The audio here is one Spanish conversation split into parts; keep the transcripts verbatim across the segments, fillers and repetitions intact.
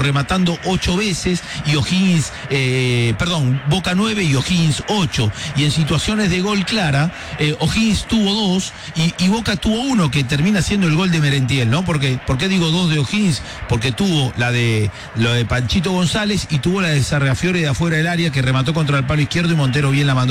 rematando ocho veces y O'Higgins, eh, perdón, Boca nueve y O'Higgins ocho. Y en situaciones de gol clara, eh, O'Higgins tuvo dos y, y Boca tuvo uno que termina siendo el gol de Merentiel, ¿no? Porque, ¿por qué digo dos de O'Higgins? Porque tuvo la de, lo de Panchito González y tuvo la de Sarrafiore de afuera del área que remató contra el palo izquierdo y Montero bien la mandó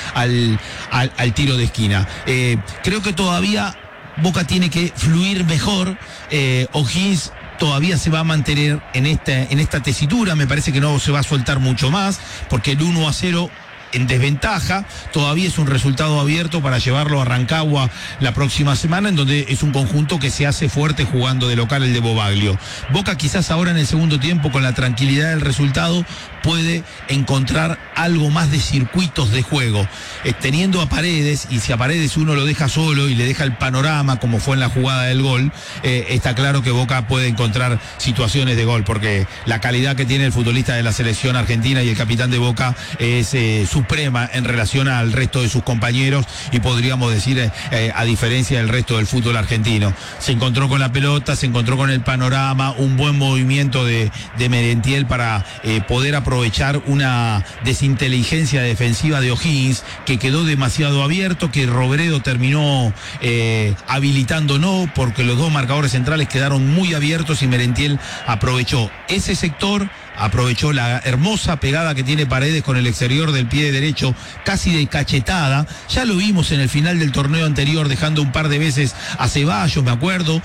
al, al, al tiro de esquina. Eh, creo que todavía Boca tiene que fluir mejor. eh, O'Higgins todavía se va a mantener en esta, en esta tesitura, me parece que no se va a soltar mucho más, porque el uno a cero en desventaja, todavía es un resultado abierto para llevarlo a Rancagua la próxima semana, en donde es un conjunto que se hace fuerte jugando de local el de Bobaglio. Boca quizás ahora en el segundo tiempo, con la tranquilidad del resultado, puede encontrar algo más de circuitos de juego, eh, teniendo a Paredes, y si a Paredes uno lo deja solo y le deja el panorama como fue en la jugada del gol, eh, está claro que Boca puede encontrar situaciones de gol, porque la calidad que tiene el futbolista de la selección argentina y el capitán de Boca es eh, suprema en relación al resto de sus compañeros, y podríamos decir eh, eh, a diferencia del resto del fútbol argentino. Se encontró con la pelota, se encontró con el panorama, un buen movimiento de, de Merentiel para eh, poder aprovechar una desinteligencia defensiva de O'Higgins que quedó demasiado abierto, que Robredo terminó eh, habilitando no, porque los dos marcadores centrales quedaron muy abiertos y Merentiel aprovechó ese sector, aprovechó la hermosa pegada que tiene Paredes con el exterior del pie derecho, casi de cachetada. Ya lo vimos en el final del torneo anterior, dejando un par de veces a Ceballos, me acuerdo,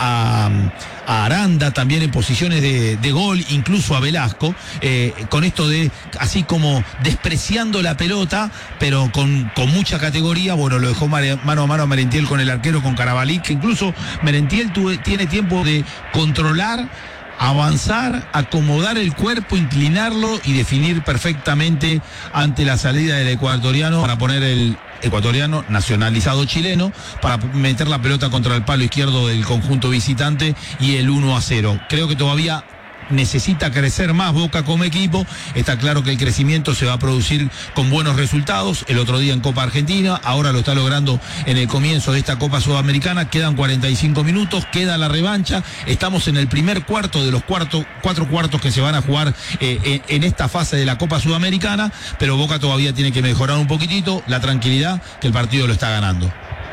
a, a, a Aranda también en posiciones de, de gol, incluso a Velasco, eh, con esto de así como despreciando la pelota, pero con, con mucha categoría. Bueno, lo dejó mano a mano a Merentiel con el arquero, con Carabalí, que incluso Merentiel tuve, tiene tiempo de controlar, avanzar, acomodar el cuerpo, inclinarlo y definir perfectamente ante la salida del ecuatoriano, para poner el ecuatoriano nacionalizado chileno, para meter la pelota contra el palo izquierdo del conjunto visitante y el uno a cero. Creo que todavía necesita crecer más Boca como equipo. Está claro que el crecimiento se va a producir con buenos resultados. El otro día en Copa Argentina, ahora lo está logrando en el comienzo de esta Copa Sudamericana. Quedan cuarenta y cinco minutos, queda la revancha. Estamos en el primer cuarto de los cuarto, cuatro cuartos que se van a jugar eh, en, en esta fase de la Copa Sudamericana, pero Boca todavía tiene que mejorar un poquitito. La tranquilidad que el partido lo está ganando.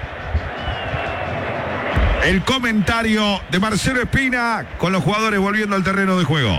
El comentario de Marcelo Espina con los jugadores volviendo al terreno de juego.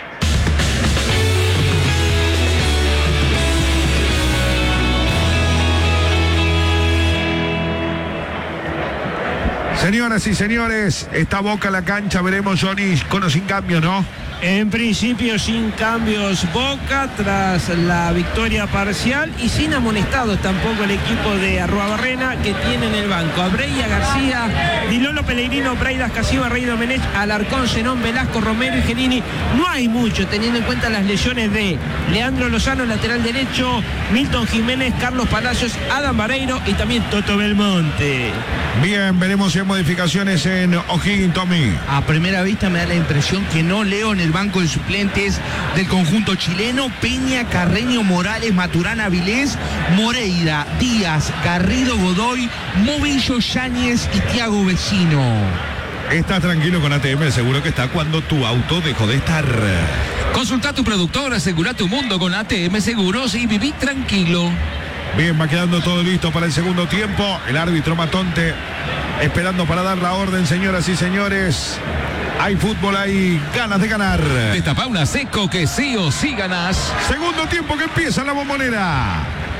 Señoras y señores, está Boca en la cancha, veremos, Johnny, con o sin cambio, ¿no? En principio sin cambios Boca tras la victoria parcial y sin amonestados tampoco el equipo de Arruabarrena, que tiene en el banco a Breya, García, Dilolo, Pellegrino, Breidas, Casiva, Rey Domenech, Alarcón, Zenón, Velasco, Romero y Gelini. No hay mucho teniendo en cuenta las lesiones de Leandro Lozano, lateral derecho, Milton Jiménez, Carlos Palacios, Adam Vareiro y también Toto Belmonte. Bien, veremos si hay modificaciones en O'Higgins, Tommy. A primera vista me da la impresión que no leo en el banco de suplentes del conjunto chileno: Peña, Carreño, Morales, Maturana, Vilés, Moreira, Díaz, Garrido, Godoy, Movillo, Yáñez y Thiago Vecino. Estás tranquilo con A T M, seguro que está cuando tu auto dejó de estar. Consulta a tu productor, asegura tu mundo con A T M Seguros y viví tranquilo. Bien, va quedando todo listo para el segundo tiempo. El árbitro Matonte esperando para dar la orden, señoras y señores. Hay fútbol, hay ganas de ganar. Destapa una Seco que sí o sí ganas. Segundo tiempo que empieza en la Bombonera.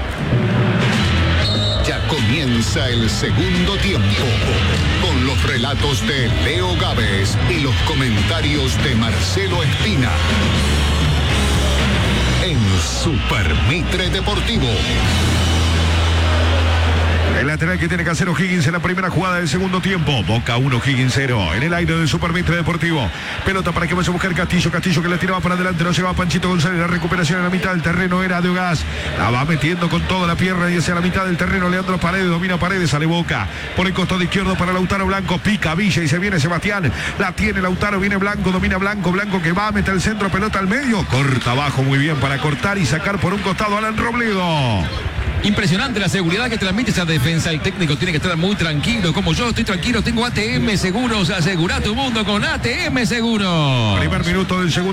Ya comienza el segundo tiempo con los relatos de Leo Gávez y los comentarios de Marcelo Espina en Super Mitre Deportivo. El lateral que tiene que hacer O'Higgins en la primera jugada del segundo tiempo. Boca uno, O'Higgins cero. En el aire del Super Mitre Deportivo. Pelota para que vaya a buscar Castillo. Castillo que la tiraba para adelante. Lo lleva Panchito González. La recuperación en la mitad del terreno era de Ogaz. La va metiendo con toda la pierna y hacia la mitad del terreno. Leandro Paredes. Domina Paredes. Sale Boca. Por el costado izquierdo para Lautaro Blanco. Pica Villa y se viene Sebastián. La tiene Lautaro. Viene Blanco. Domina Blanco. Blanco que va a meter el centro. Pelota al medio. Corta abajo muy bien para cortar y sacar por un costado Alan Robledo. Impresionante la seguridad que transmite esa defensa. El técnico tiene que estar muy tranquilo. Como yo estoy tranquilo, tengo A T M Seguros. Asegura tu mundo con A T M Seguros. Primer minuto del segundo.